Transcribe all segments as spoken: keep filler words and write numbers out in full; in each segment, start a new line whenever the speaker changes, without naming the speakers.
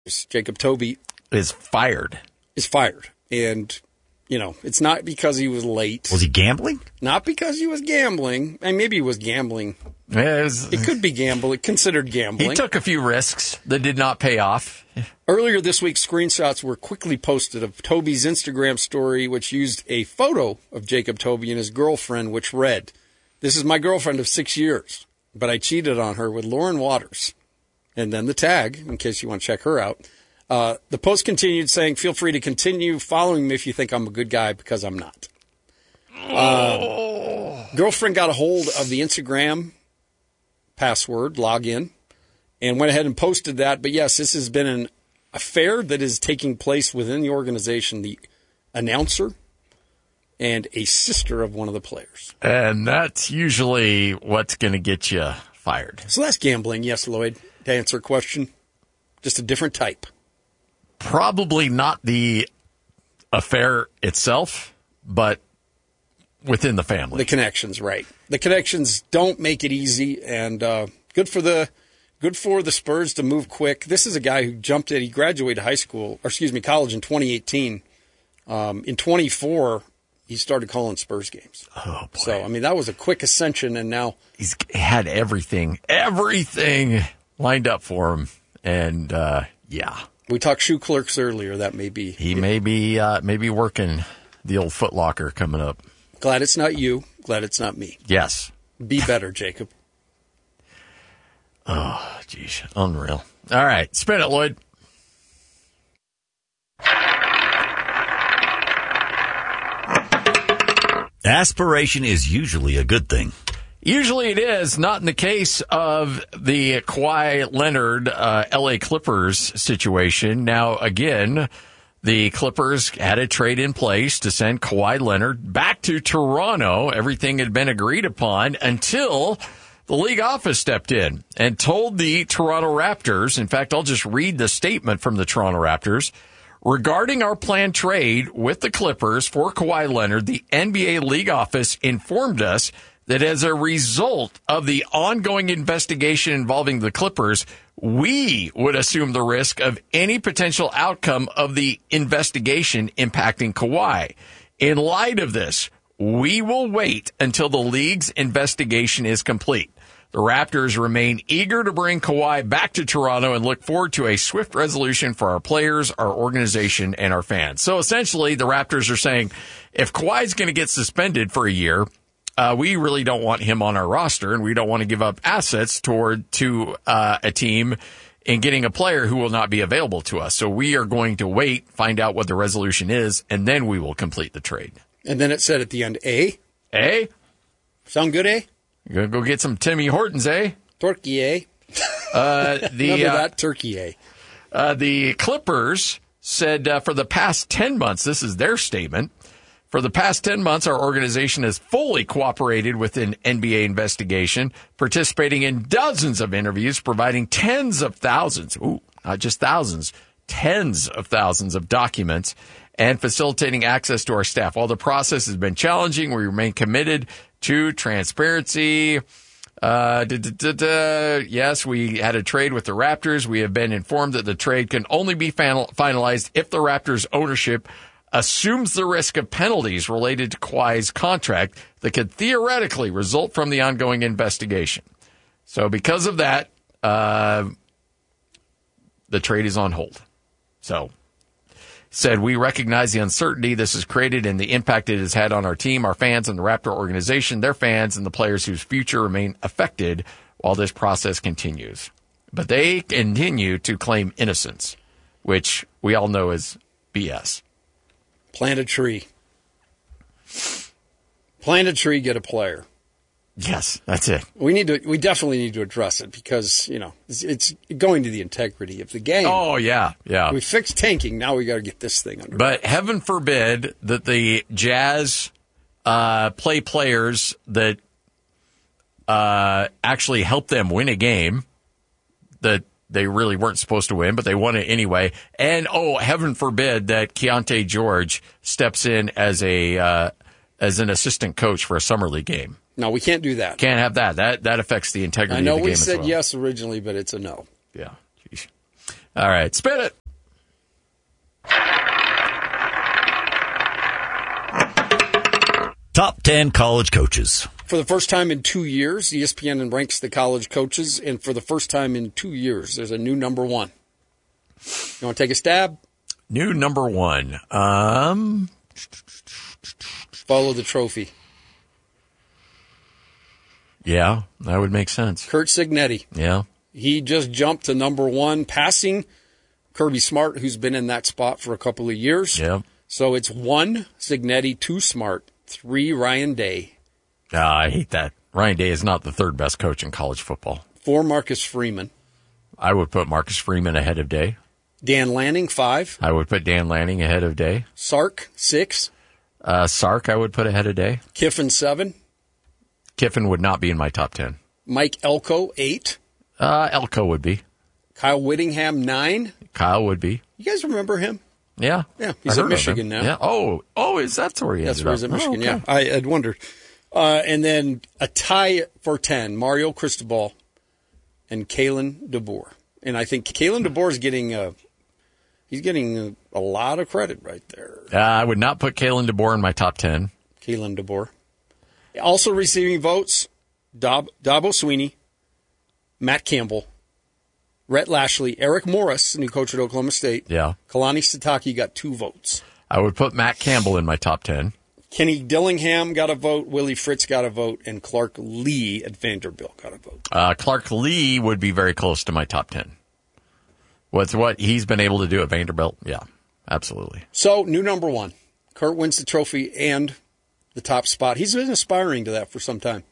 Jacob Toby
is fired.
Is fired. And, you know, it's not because he was late.
Was he gambling?
Not because he was gambling. And maybe he was gambling.
Yeah, it, was,
it could be gambling, considered gambling.
He took a few risks that did not pay off.
Earlier this week, screenshots were quickly posted of Toby's Instagram story, which used a photo of Jacob Toby and his girlfriend, which read, "This is my girlfriend of six years, but I cheated on her with Lauren Waters." And then the tag, in case you want to check her out. Uh, the post continued saying, "Feel free to continue following me if you think I'm a good guy, because I'm not." Uh, girlfriend got a hold of the Instagram password, login, and went ahead and posted that. But yes, this has been an affair that is taking place within the organization. The announcer and a sister of one of the players.
And that's usually what's going to get you fired.
So that's gambling, yes, Lloyd, to answer a question. Just a different type.
Probably not the affair itself, but within the family.
The connections, right. The connections don't make it easy, and uh, good for the good for the Spurs to move quick. This is a guy who jumped in. He graduated high school, or excuse me, college in twenty eighteen. Um, in twenty-four, he started calling Spurs games.
Oh, boy.
So, I mean, that was a quick ascension, and now...
He's had everything, everything lined up for him, and, uh, yeah.
We talked shoe clerks earlier. That may be...
He may be, uh, may be working the old Foot Locker coming up.
Glad it's not you. Glad it's not me.
Yes.
Be better, Jacob.
Oh, geez. Unreal. All right. Spin it, Lloyd.
Aspiration is usually a good thing.
Usually it is, not in the case of the Kawhi Leonard uh, L A Clippers situation. Now, again, the Clippers had a trade in place to send Kawhi Leonard back to Toronto. Everything had been agreed upon until the league office stepped in and told the Toronto Raptors, in fact, I'll just read the statement from the Toronto Raptors. Regarding our planned trade with the Clippers for Kawhi Leonard, the N B A league office informed us that as a result of the ongoing investigation involving the Clippers, we would assume the risk of any potential outcome of the investigation impacting Kawhi. In light of this, we will wait until the league's investigation is complete. The Raptors remain eager to bring Kawhi back to Toronto and look forward to a swift resolution for our players, our organization, and our fans. So essentially, the Raptors are saying, if Kawhi's going to get suspended for a year, uh, we really don't want him on our roster, and we don't want to give up assets toward to uh, a team in getting a player who will not be available to us. So we are going to wait, find out what the resolution is, and then we will complete the trade.
And then it said at the end, eh?
Eh?
Sound good, eh?
You're going to go get some Timmy Hortons, eh?
Turkey, eh?
Uh, the,
Remember
uh,
that? Turkey, eh?
Uh, the Clippers said uh, for the past ten months, this is their statement, for the past ten months, our organization has fully cooperated with an N B A investigation, participating in dozens of interviews, providing tens of thousands, ooh, not just thousands, tens of thousands of documents, and facilitating access to our staff. While the process has been challenging, we remain committed to transparency. Uh, da, da, da, da. Yes, we had a trade with the Raptors. We have been informed that the trade can only be final, finalized if the Raptors ownership assumes the risk of penalties related to Kawhi's contract that could theoretically result from the ongoing investigation. So because of that, uh, the trade is on hold. So, said, we recognize the uncertainty this has created and the impact it has had on our team, our fans, and the Raptor organization, their fans, and the players whose future remain affected while this process continues. But they continue to claim innocence, which we all know is B S.
Plant a tree. Plant a tree, get a player.
Yes, that's it.
We need to. We definitely need to address it because, you know, it's, it's going to the integrity of the game.
Oh, yeah, yeah.
We fixed tanking. Now we got to get this thing under.
But heaven forbid that the Jazz uh, play players that uh, actually help them win a game that they really weren't supposed to win, but they won it anyway. And, oh, heaven forbid that Keontae George steps in as a uh, as an assistant coach for a summer league game.
No, we can't do that.
Can't have that. That that affects the integrity
I know
of the game
we said
as well.
yes originally, but it's a no.
Yeah. Jeez. All right, spin it.
Top ten college coaches.
For the first time in two years, E S P N ranks the college coaches, and for the first time in two years, there's a new number one. You want to take a stab?
New number one. Um,
Follow the trophy.
Yeah, that would make sense.
Curt Cignetti.
Yeah.
He just jumped to number one, passing Kirby Smart, who's been in that spot for a couple of years.
Yeah.
So it's one Cignetti, two Smart, three Ryan Day.
Ah, I hate that. Ryan Day is not the third best coach in college football.
Four Marcus Freeman.
I would put Marcus Freeman ahead of Day.
Dan Lanning, five.
I would put Dan Lanning ahead of Day.
Sark, six.
Uh, Sark, I would put ahead of Day.
Kiffin, seven.
Kiffin would not be in my top ten.
Mike Elko, eight.
Uh, Elko would be.
Kyle Whittingham, nine.
Kyle would be.
You guys remember him?
Yeah.
Yeah, he's
I
at
heard of
Michigan
him.
now.
Yeah. Oh, oh, is that where he
That's
ended
where
up?
he's at Michigan,
Oh, okay.
yeah. I had wondered. Uh, and then a tie for ten, Mario Cristobal and Kalen DeBoer. And I think Kalen DeBoer is getting uh, he's getting a, a lot of credit right there.
Uh, I would not put Kalen DeBoer in my top ten.
Kalen DeBoer. Also receiving votes, Dob, Dabo Sweeney, Matt Campbell, Rhett Lashley, Eric Morris, new coach at Oklahoma State.
Yeah.
Kalani Sitake got two votes.
I would put Matt Campbell in my top ten.
Kenny Dillingham got a vote, Willie Fritz got a vote, and Clark Lee at Vanderbilt got a vote.
Uh, Clark Lee would be very close to my top ten. With what he's been able to do at Vanderbilt, yeah, absolutely.
So, new number one. Curt wins the trophy and the top spot. He's been aspiring to that for some time.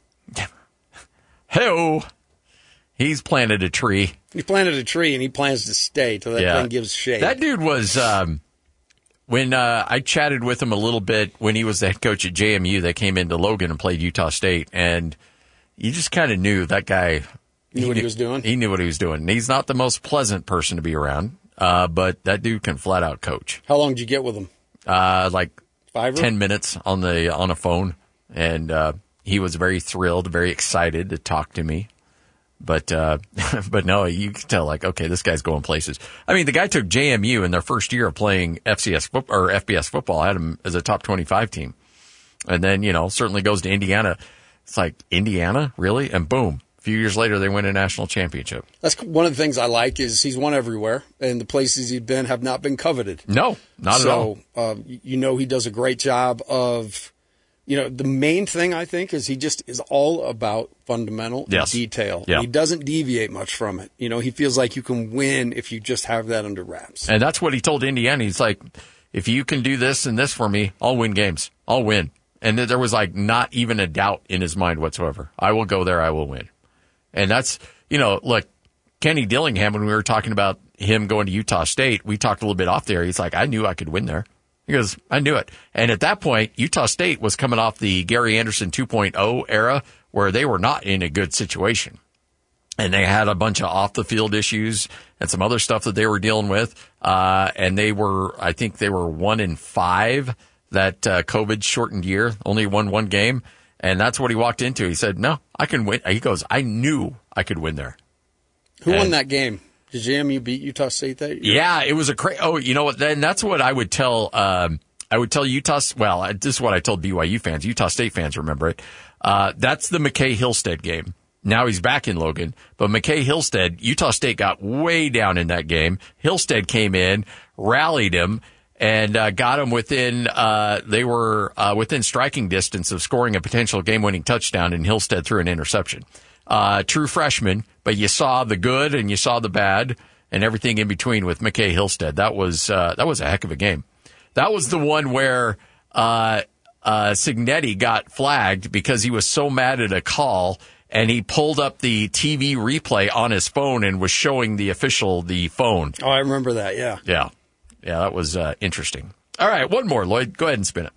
Hey-oh. He's planted a tree.
He planted a tree, and he plans to stay till that
Yeah.
thing gives shade.
That dude was, um, when uh, I chatted with him a little bit when he was the head coach at J M U, that came into Logan and played Utah State, and you just kind of knew that guy
Knew what he was doing?
He knew what he was doing. And he's not the most pleasant person to be around, uh, but that dude can flat out coach.
How long did you get with him?
Uh, like
Five?
ten minutes on the on a phone, and uh, he was very thrilled, very excited to talk to me. But uh, but no, you can tell, like, okay, this guy's going places. I mean, the guy took J M U in their first year of playing F C S fo- or F B S football, had him as a top twenty-five team, and then you know certainly goes to Indiana. It's like, Indiana, really? And boom, a few years later they win a national championship.
That's one of the things I like is he's won everywhere, and the places he's been have not been coveted.
No, not at all.
So uh, you know he does a great job of, you know, the main thing I think is he just is all about fundamental
Yes.
detail.
Yeah.
He doesn't deviate much from it. You know, he feels like you can win if you just have that under wraps.
And that's what he told Indiana. He's like, if you can do this and this for me, I'll win games. I'll win. And there was like not even a doubt in his mind whatsoever. I will go there. I will win. And that's, you know, look, Kenny Dillingham, when we were talking about him going to Utah State, we talked a little bit off there. He's like, I knew I could win there. He goes, I knew it. And at that point, Utah State was coming off the Gary Anderson two point oh era where they were not in a good situation. And they had a bunch of off the field issues and some other stuff that they were dealing with. Uh, and they were, I think they were one in five that uh, COVID shortened year, only won one game. And that's what he walked into. He said, no, I can win. He goes, I knew I could win there.
Who
and,
won that game? Did J M U beat Utah State that year?
Yeah, it was a crazy. Oh, you know what? Then that's what I would tell. Um, I would tell Utah. Well, this is what I told B Y U fans. Utah State fans remember it. Uh, that's the McKay Hillstead game. Now he's back in Logan, but McKay Hillstead, Utah State got way down in that game. Hillstead came in, rallied him, and uh, got him within. Uh, they were uh, within striking distance of scoring a potential game-winning touchdown, and Hillstead threw an interception. Uh, true freshman, but you saw the good and you saw the bad and everything in between with McKay Hillstead. That was uh, that was a heck of a game. That was the one where uh, uh, Cignetti got flagged because he was so mad at a call, and he pulled up the T V replay on his phone and was showing the official the phone.
Oh, I remember that, yeah.
Yeah. Yeah, that was uh, interesting. All right, one more, Lloyd. Go ahead and spin it.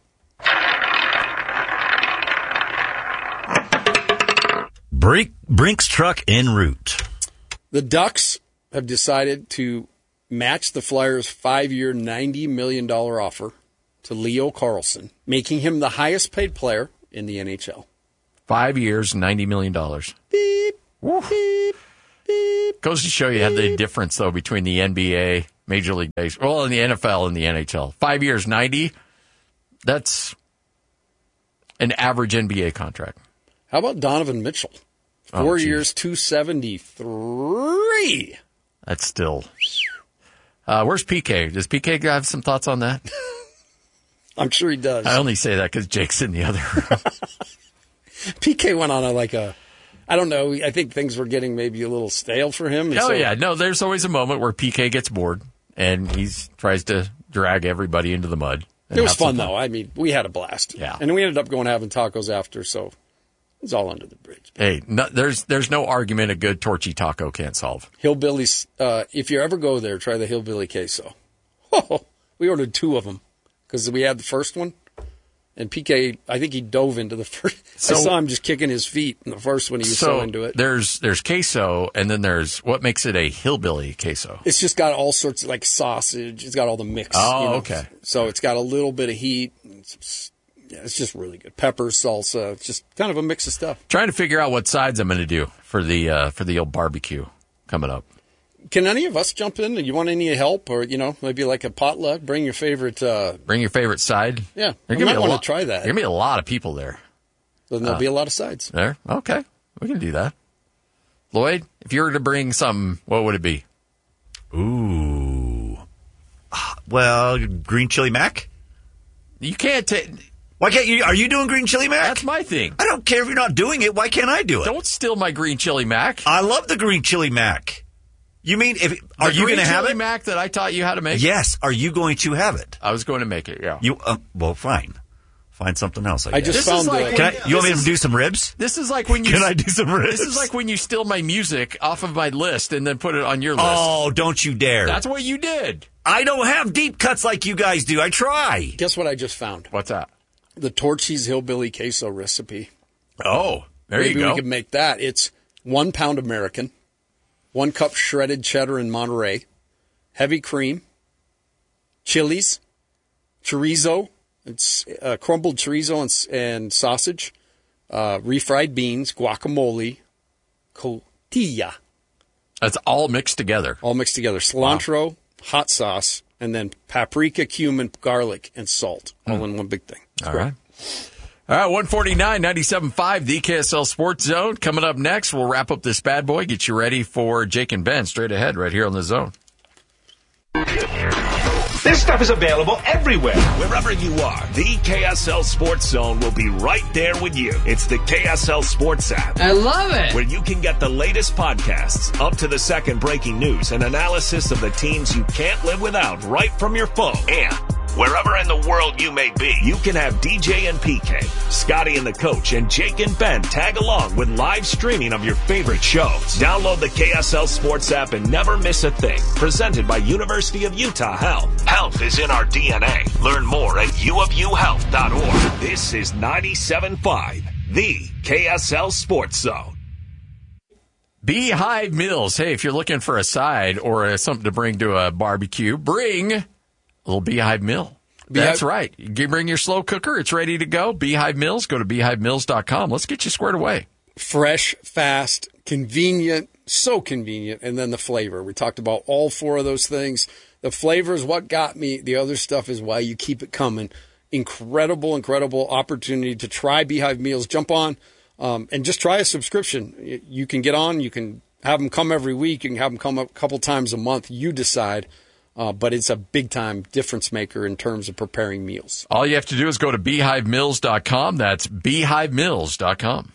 Brink, Brink's truck en route.
The Ducks have decided to match the Flyers' five-year, ninety million dollars offer to Leo Carlsson, making him the highest-paid player in the N H L.
Five years, ninety million dollars.
Beep, beep, beep.
Goes to show you the difference, though, between the N B A, Major League Baseball, well, and the N F L and the N H L. Five years, ninety. That's an average N B A contract.
How about Donovan Mitchell? Four
Oh,
years, two seventy-three.
That's still. Uh, where's P K? Does P K have some thoughts on that?
I'm sure he does.
I only say that because Jake's in the other room.
P K went on a, like a, I don't know, I think things were getting maybe a little stale for him.
Oh,
so,
yeah. No, there's always a moment where P K gets bored and he tries to drag everybody into the mud.
It was fun, though. I mean, we had a blast.
Yeah.
And we ended up going having tacos after, so it's all under the bridge.
Hey, no, there's there's no argument a good torchy taco can't solve.
Hillbillies, uh, if you ever go there, try the Hillbilly Queso. Oh, we ordered two of them because we had the first one. And P K, I think he dove into the first.
So,
I saw him just kicking his feet in the first one. He was so,
so
into it.
There's there's queso, and then there's what makes it a hillbilly queso.
It's just got all sorts of like sausage. It's got all the mix.
Oh,
you know?
okay.
So it's got a little bit of heat. It's, yeah, it's just really good. Pepper, salsa. It's just kind of a mix of stuff.
Trying to figure out what sides I'm going to do for the uh, for the old barbecue coming up.
Can any of us jump in? Do you want any help, or you know, maybe like a potluck? Bring your favorite. Uh,
Bring your favorite side.
Yeah,
There
you might want
lo-
to try that.
There's gonna be a lot of people there.
Then there'll uh, be a lot of sides.
There, okay, we can do that. Lloyd, if you were to bring something, what would it be?
Ooh, well, green chili mac.
You can't take.
Why can't you? Are you doing green chili mac?
That's my thing.
I don't care if you're not doing it. Why can't I do it?
Don't steal my green chili mac.
I love the green chili mac. You mean if are
the
you going to have it?
Mac that I taught you how to make?
Yes. Are you going to have it?
I was going to make it. Yeah.
You uh, well, fine. Find something else. I,
I
guess.
just
This
found.
is like
the,
Can I,
when-
you want me
this
to
is-
do some ribs?
This is like when you.
Can I do some ribs?
This is like when you steal my music off of my list and then put it on your list.
Oh, don't you dare!
That's what you did.
I don't have deep cuts like you guys do. I try.
guess what I just found?
What's that?
The Torchy's Hillbilly Queso recipe.
Oh, there
Maybe
you go.
we could make that. It's one pound American, one cup shredded cheddar in Monterey, heavy cream, chilies, chorizo, it's uh, crumbled chorizo and, and sausage, uh, refried beans, guacamole, cotija,
That's all mixed together.
all mixed together. Cilantro, wow. hot sauce, and then paprika, cumin, garlic, and salt, all mm. in one big thing. It's
all
great.
right. All right, one forty-nine, ninety-seven point five, the K S L Sports Zone. Coming up next, we'll wrap up this bad boy, get you ready for Jake and Ben straight ahead right here on the Zone.
This stuff is available everywhere. Wherever you are, the K S L Sports Zone will be right there with you. It's the K S L Sports app.
I love it.
Where you can get the latest podcasts, up to the second breaking news, and analysis of the teams you can't live without right from your phone. And wherever in the world you may be, you can have D J and P K, Scotty and the Coach, and Jake and Ben tag along with live streaming of your favorite shows. Download the K S L Sports app and never miss a thing. Presented by University of Utah Health. Health is in our D N A. Learn more at u of u health dot org. This is ninety-seven point five, the K S L Sports Zone.
Beehive Meals. Hey, if you're looking for a side or uh, something to bring to a barbecue, bring a little Beehive Meal.
Beehive-
That's right. You bring your slow cooker. It's ready to go. Beehive Meals. Go to beehive mills dot com. Let's get you squared away.
Fresh, fast, convenient, so convenient, and then the flavor. We talked about all four of those things. The flavor is what got me. The other stuff is why you keep it coming. Incredible, incredible opportunity to try Beehive Meals. Jump on um, and just try a subscription. You can get on. You can have them come every week. You can have them come a couple times a month. You decide. Uh, but it's a big-time difference maker in terms of preparing meals.
All you have to do is go to beehive mills dot com. That's beehive mills dot com.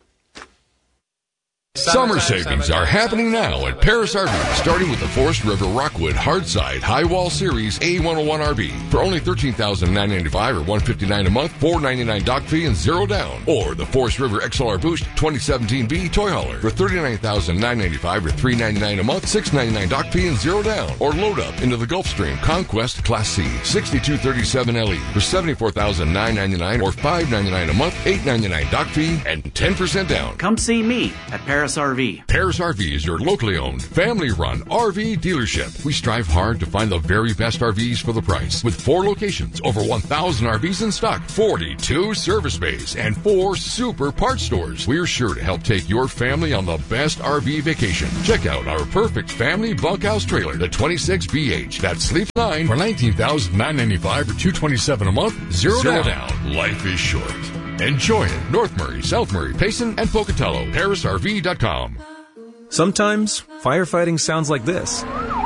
Summer savings are happening now at Paris R V, starting with the Forest River Rockwood Hardside High Wall Series A one oh one R V for only thirteen thousand nine hundred ninety-five dollars or one hundred fifty-nine dollars a month, four hundred ninety-nine dollars dock fee and zero down. Or the Forest River X L R Boost twenty seventeen B Toy Hauler for thirty-nine thousand nine hundred ninety-five dollars or three hundred ninety-nine dollars a month, six hundred ninety-nine dollars dock fee and zero down. Or load up into the Gulfstream Conquest Class C sixty-two thirty-seven L E for seventy-four thousand nine hundred ninety-nine dollars or five hundred ninety-nine dollars a month, eight hundred ninety-nine dollars dock fee and ten percent down.
Come see me at Paris
Paris R V.
Paris R V is your locally owned, family-run R V dealership. We strive hard to find the very best R Vs for the price. With four locations, over one thousand R Vs in stock, forty-two service bays, and four super parts stores, we're sure to help take your family on the best R V vacation. Check out our perfect family bunkhouse trailer, the twenty-six B H. That sleeps nine for nineteen thousand nine hundred ninety-five dollars or two hundred twenty-seven dollars a month. Zero, Zero down. down. Life is short. Enjoy it. North Murray, South Murray, Payson, and Pocatello. Paris R V dot com.
Sometimes firefighting sounds like this.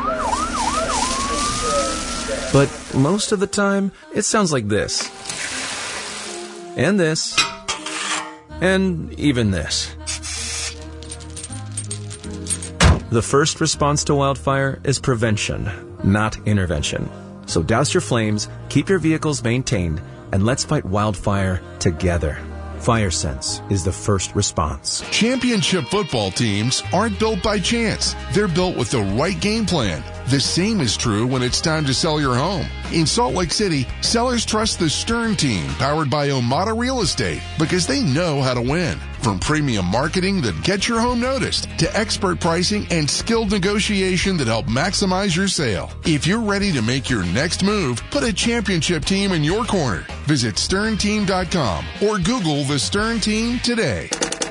But most of the time, it sounds like this. And this. And even this. The first response to wildfire is prevention, not intervention. So douse your flames, keep your vehicles maintained, and let's fight wildfire together. FireSense is the first response.
Championship football teams aren't built by chance. They're built with the right game plan. The same is true when it's time to sell your home. In Salt Lake City, sellers trust the Stern team, powered by Omada Real Estate, because they know how to win. From premium marketing that gets your home noticed, to expert pricing and skilled negotiation that help maximize your sale. If you're ready to make your next move, put a championship team in your corner. Visit stern team dot com or Google the Stern Team today.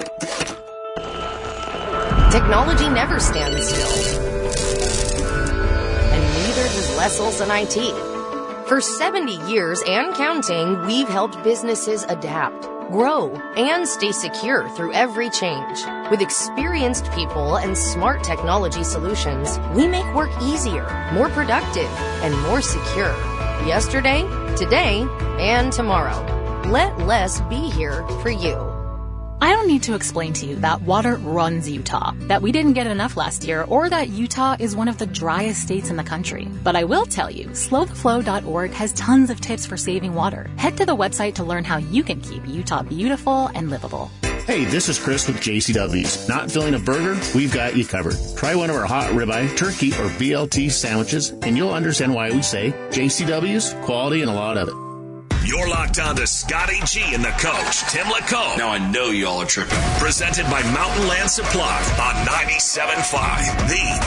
Technology never stands still. And neither does Les Olson I T. For seventy years and counting, we've helped businesses adapt, grow, and stay secure through every change. With experienced people and smart technology solutions, we make work easier, more productive, and more secure. Yesterday, today, and tomorrow. Let Les be here for you.
I don't need to explain to you that water runs Utah, that we didn't get enough last year, or that Utah is one of the driest states in the country. But I will tell you, slow the flow dot org has tons of tips for saving water. Head to the website to learn how you can keep Utah beautiful and livable.
Hey, this is Chris with J C W's. Not filling a burger? We've got you covered. Try one of our hot ribeye, turkey, or B L T sandwiches, and you'll understand why we say J C W's, quality and a lot of it.
You're locked on to Scotty G and the coach, Tim LaComb.
Now I know y'all are tripping.
Presented by Mountain Land Supply on ninety-seven point five, the